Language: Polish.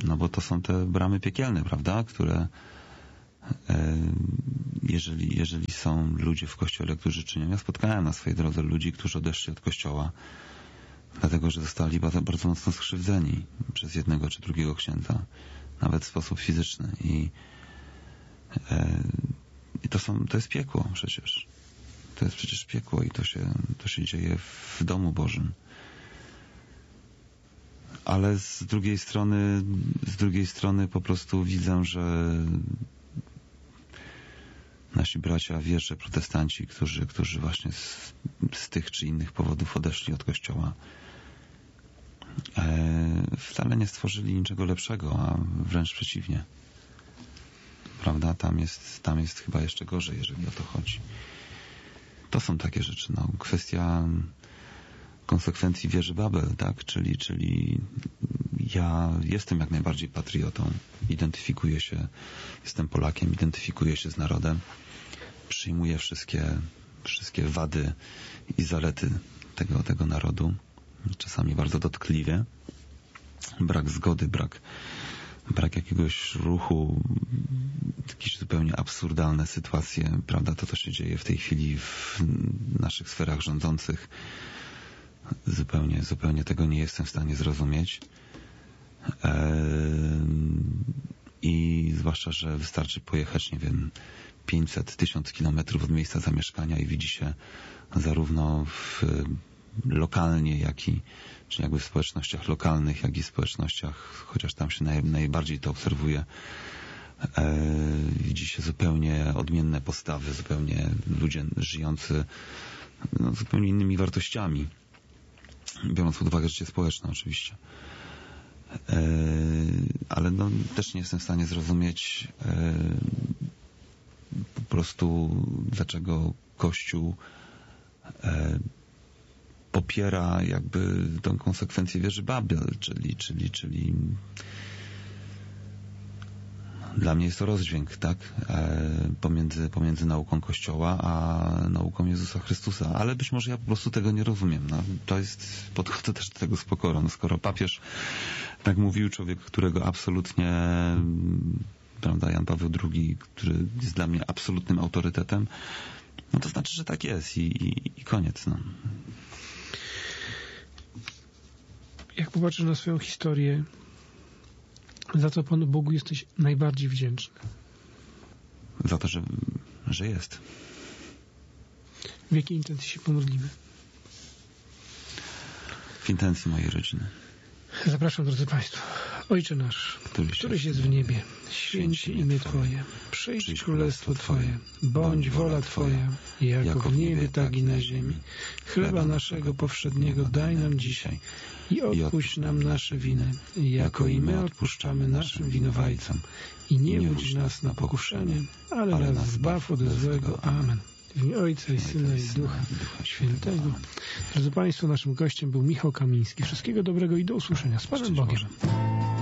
No bo to są te bramy piekielne, prawda? Które jeżeli są ludzie w Kościele, którzy czynią... Ja spotkałem na swojej drodze ludzi, którzy odeszli od Kościoła, dlatego że zostali bardzo mocno skrzywdzeni przez jednego czy drugiego księdza, nawet w sposób fizyczny. I to jest piekło przecież. To jest przecież piekło i to się dzieje w domu Bożym. Ale z drugiej strony po prostu widzę, że nasi bracia wierze, protestanci, którzy właśnie z tych czy innych powodów odeszli od Kościoła, wcale nie stworzyli niczego lepszego, a wręcz przeciwnie. Prawda? Tam jest chyba jeszcze gorzej, jeżeli o to chodzi. To są takie rzeczy. No, kwestia konsekwencji wieży Babel, tak? Czyli ja jestem jak najbardziej patriotą. Identyfikuję się, jestem Polakiem, identyfikuję się z narodem. Przyjmuję wszystkie wady i zalety tego narodu. Czasami bardzo dotkliwie. Brak zgody, brak jakiegoś ruchu, jakieś zupełnie absurdalne sytuacje, prawda, to się dzieje w tej chwili w naszych sferach rządzących. Zupełnie tego nie jestem w stanie zrozumieć. I zwłaszcza, że wystarczy pojechać, nie wiem, 500-1000 kilometrów od miejsca zamieszkania i widzi się zarówno lokalnie, czy jakby w społecznościach lokalnych, jak i w społecznościach, chociaż tam się najbardziej to obserwuje, widzi się zupełnie odmienne postawy, zupełnie ludzie żyjący zupełnie innymi wartościami, biorąc pod uwagę życie społeczne oczywiście. Ale też nie jestem w stanie zrozumieć po prostu, dlaczego Kościół popiera jakby tą konsekwencję wieży Babel, czyli dla mnie jest to rozdźwięk, tak? Pomiędzy nauką Kościoła a nauką Jezusa Chrystusa. Ale być może ja po prostu tego nie rozumiem. No, podchodzę też do tego z pokorą. No, skoro papież tak mówił, człowiek, którego absolutnie, prawda, Jan Paweł II, który jest dla mnie absolutnym autorytetem, no to znaczy, że tak jest i koniec. No. Jak popatrzysz na swoją historię, za co Panu Bogu jesteś najbardziej wdzięczny? Za to, że jest. W jakiej intencji się pomodlimy? W intencji mojej rodziny. Zapraszam, drodzy Państwo. Ojcze nasz, któryś jest w niebie, święć się imię Twoje, przyjdź królestwo Twoje, bądź wola Twoja, jako w niebie, tak i na ziemi. Chleba naszego powszedniego daj nam dzisiaj i odpuść nam nasze winy, jako i my odpuszczamy naszym winowajcom. I nie wódź nas na pokuszenie, ale nas zbaw od złego. Amen. W imię Ojca i Syna i Ducha Świętego. Drodzy Państwo, naszym gościem był Michał Kamiński. Wszystkiego dobrego i do usłyszenia. Z Panem Bogiem.